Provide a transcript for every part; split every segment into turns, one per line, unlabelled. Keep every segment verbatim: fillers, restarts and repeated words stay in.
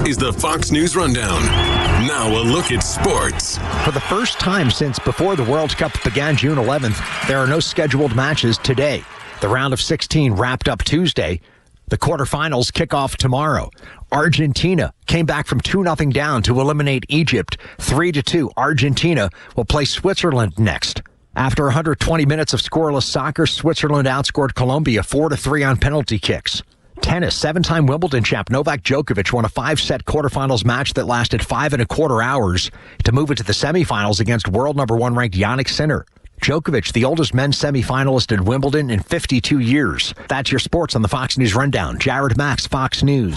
is the Fox News Rundown. Now a look at sports.
For the first time since before the World Cup began June eleventh, there are no scheduled matches today. The round of sixteen wrapped up Tuesday. The quarterfinals kick off tomorrow. Argentina came back from two nothing down to eliminate Egypt. three to two. Argentina will play Switzerland next. After one hundred twenty minutes of scoreless soccer, Switzerland outscored Colombia four to three on penalty kicks. Tennis, seven-time Wimbledon champ Novak Djokovic won a five-set quarterfinals match that lasted five and a quarter hours to move into the semifinals against world number one ranked Jannik Sinner. Djokovic, the oldest men's semifinalist at Wimbledon in fifty-two years. That's your sports on the Fox News Rundown. Jared Max, Fox News.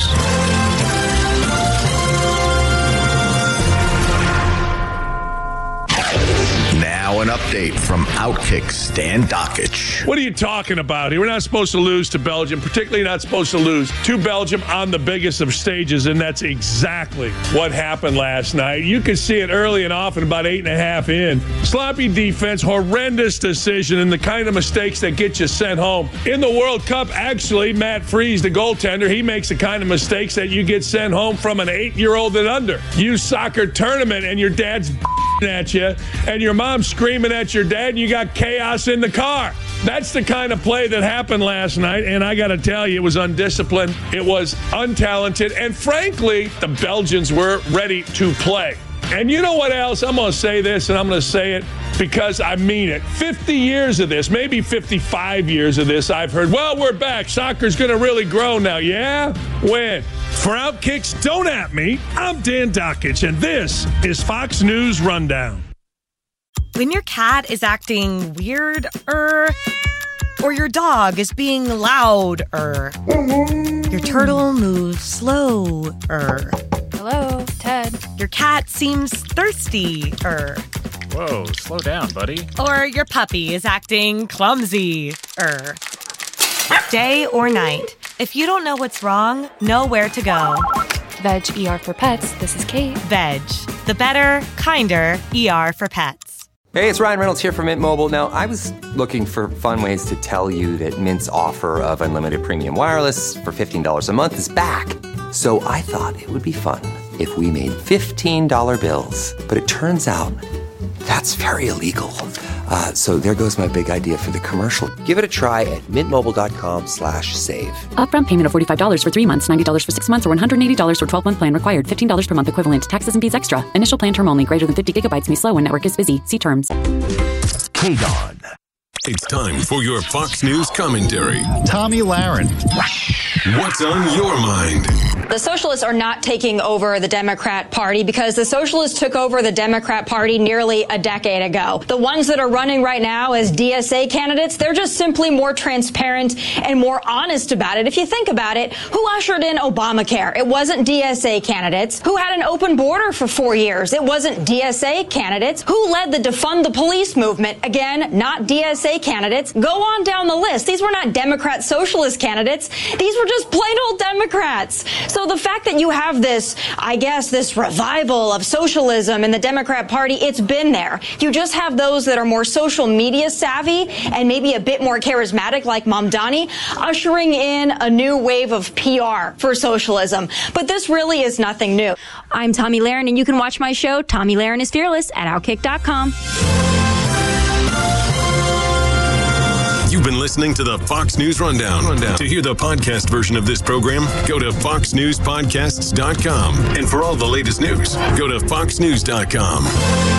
Now an update from Outkick Stan Dockich.
What are you talking about here? We're not supposed to lose to Belgium, particularly not supposed to lose to Belgium on the biggest of stages, and that's exactly what happened last night. You could see it early and often, about eight and a half in. Sloppy defense, horrendous decision, and the kind of mistakes that get you sent home. In the World Cup, actually, Matt Freese, the goaltender, he makes the kind of mistakes that you get sent home from an eight-year-old and under. Youth soccer tournament, and your dad's at you, and your mom's screaming at your dad, and you got chaos in the car. That's the kind of play that happened last night, and I got to tell you, it was undisciplined, it was untalented, and frankly, the Belgians were ready to play. And you know what else? I'm going to say this, and I'm going to say it because I mean it. fifty years of this, maybe fifty-five years of this, I've heard, well, we're back. Soccer's going to really grow now. Yeah? When? For Outkick's Don't At Me, I'm Dan Dockich, and this is Fox News Rundown.
When your cat is acting weird-er, or your dog is being loud-er, your turtle moves slow-er.
Hello, Ted.
Your cat seems thirsty-er.
Whoa, slow down, buddy.
Or your puppy is acting clumsy-er. Day or night, if you don't know what's wrong, know where to go.
Veg E R for pets. This is Kate.
Veg, the better, kinder E R for pets.
Hey, it's Ryan Reynolds here from Mint Mobile. Now, I was looking for fun ways to tell you that Mint's offer of unlimited premium wireless for fifteen dollars a month is back. So I thought it would be fun if we made fifteen dollar bills. But it turns out that's very illegal. Uh, so there goes my big idea for the commercial. Give it a try at mintmobile.com slash save.
Upfront payment of forty-five dollars for three months, ninety dollars for six months, or one hundred eighty dollars for twelve-month plan required. fifteen dollars per month equivalent. Taxes and fees extra. Initial plan term only. Greater than fifty gigabytes may slow when network is busy. See terms.
K-Don. It's time for your Fox News commentary.
Tomi Lahren.
What's on your mind?
The socialists are not taking over the Democrat Party because the socialists took over the Democrat Party nearly a decade ago. The ones that are running right now as D S A candidates, they're just simply more transparent and more honest about it. If you think about it, who ushered in Obamacare? It wasn't D S A candidates. Who had an open border for four years? It wasn't D S A candidates. Who led the defund the police movement? Again, not D S A candidates. Go on down the list. These were not Democrat socialist candidates. These were just plain old Democrats. So the fact that you have this, I guess, this revival of socialism in the Democrat Party, it's been there. You just have those that are more social media savvy and maybe a bit more charismatic like Mamdani ushering in a new wave of P R for socialism. But this really is nothing new.
I'm Tomi Lahren, and you can watch my show, Tomi Lahren is Fearless, at outkick dot com.
You've been listening to the Fox News Rundown. Rundown. To hear the podcast version of this program, go to fox news podcasts dot com. And for all the latest news, go to fox news dot com.